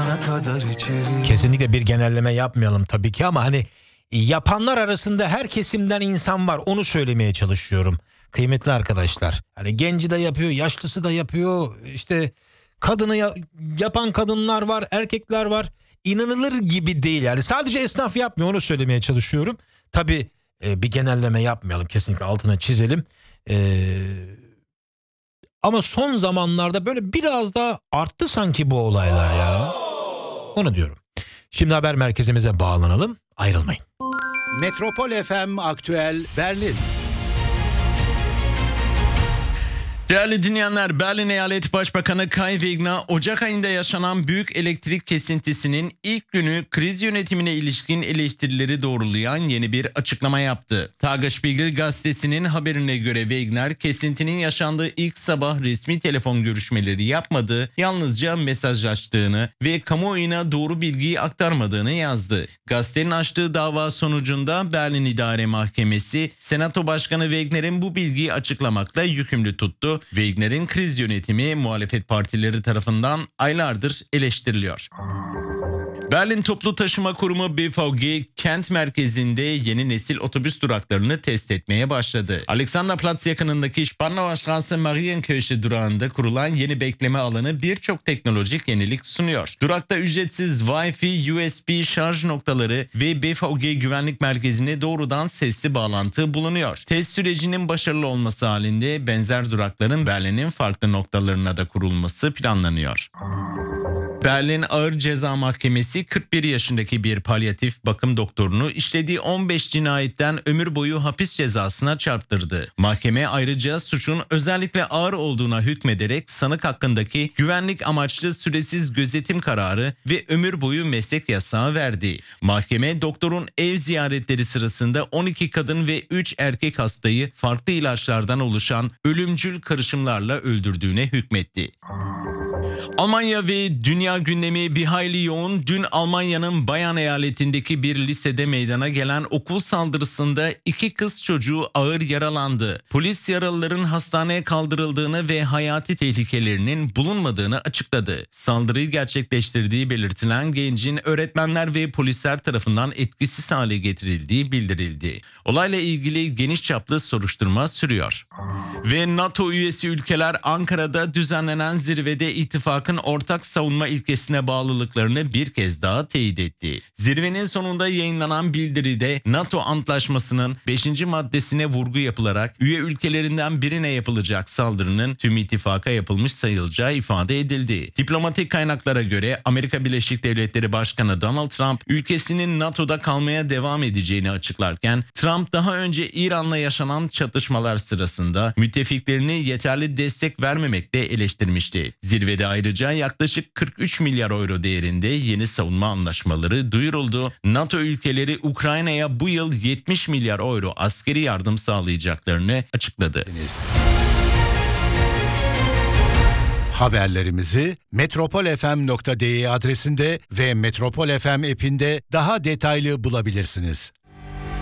girene kadar içeri. Kesinlikle bir genelleme yapmayalım tabii ki ama hani yapanlar arasında her kesimden insan var. Onu söylemeye çalışıyorum. Kıymetli arkadaşlar. Hani genci de yapıyor, yaşlısı da yapıyor. İşte kadını yapan kadınlar var, erkekler var. İnanılır gibi değil yani. Sadece esnaf yapmıyor, onu söylemeye çalışıyorum. Tabii bir genelleme yapmayalım. Kesinlikle altına çizelim. Ama son zamanlarda böyle biraz daha arttı sanki bu olaylar ya. Onu diyorum. Şimdi haber merkezimize bağlanalım. Ayrılmayın. Metropol FM Aktüel Berlin. Değerli dinleyenler, Berlin Eyalet Başbakanı Kai Wegner, Ocak ayında yaşanan büyük elektrik kesintisinin ilk günü kriz yönetimine ilişkin eleştirileri doğrulayan yeni bir açıklama yaptı. Tagesspiegel gazetesinin haberine göre Wegner, kesintinin yaşandığı ilk sabah resmi telefon görüşmeleri yapmadığı, yalnızca mesajlaştığını ve kamuoyuna doğru bilgiyi aktarmadığını yazdı. Gazetenin açtığı dava sonucunda Berlin İdare Mahkemesi, Senato Başkanı Wegner'in bu bilgiyi açıklamakla yükümlü tuttu. Wegner'in kriz yönetimi muhalefet partileri tarafından aylardır eleştiriliyor. Berlin Toplu Taşıma Kurumu BVG, kent merkezinde yeni nesil otobüs duraklarını test etmeye başladı. Alexanderplatz yakınındaki Spandauer Straße Marienkirche durağında kurulan yeni bekleme alanı birçok teknolojik yenilik sunuyor. Durakta ücretsiz Wi-Fi, USB şarj noktaları ve BVG güvenlik merkezine doğrudan sesli bağlantı bulunuyor. Test sürecinin başarılı olması halinde benzer durakların Berlin'in farklı noktalarına da kurulması planlanıyor. Berlin Ağır Ceza Mahkemesi 41 yaşındaki bir palyatif bakım doktorunu işlediği 15 cinayetten ömür boyu hapis cezasına çarptırdı. Mahkeme ayrıca suçun özellikle ağır olduğuna hükmederek sanık hakkındaki güvenlik amaçlı süresiz gözetim kararı ve ömür boyu meslek yasağı verdi. Mahkeme doktorun ev ziyaretleri sırasında 12 kadın ve 3 erkek hastayı farklı ilaçlardan oluşan ölümcül karışımlarla öldürdüğüne hükmetti. Almanya ve dünya gündemi bir hayli yoğun. Dün Almanya'nın Bayern eyaletindeki bir lisede meydana gelen okul saldırısında 2 kız çocuğu ağır yaralandı. Polis yaralıların hastaneye kaldırıldığını ve hayati tehlikelerinin bulunmadığını açıkladı. Saldırıyı gerçekleştirdiği belirtilen gencin öğretmenler ve polisler tarafından etkisiz hale getirildiği bildirildi. Olayla ilgili geniş çaplı soruşturma sürüyor. Ve NATO üyesi ülkeler Ankara'da düzenlenen zirvede ittifakın ortak savunma ilkesine bağlılıklarını bir kez daha teyit etti. Zirvenin sonunda yayınlanan bildiride NATO Antlaşması'nın 5. maddesine vurgu yapılarak üye ülkelerinden birine yapılacak saldırının tüm ittifaka yapılmış sayılacağı ifade edildi. Diplomatik kaynaklara göre Amerika Birleşik Devletleri Başkanı Donald Trump ülkesinin NATO'da kalmaya devam edeceğini açıklarken Trump daha önce İran'la yaşanan çatışmalar sırasında müttefiklerini yeterli destek vermemekle eleştirmişti. Zirvede ayrıca yaklaşık 43 milyar euro değerinde yeni savunma anlaşmaları duyuruldu. NATO ülkeleri Ukrayna'ya bu yıl 70 milyar euro askeri yardım sağlayacaklarını açıkladı. Haberlerimizi metropolfm.de adresinde ve Metropol FM app'inde daha detaylı bulabilirsiniz.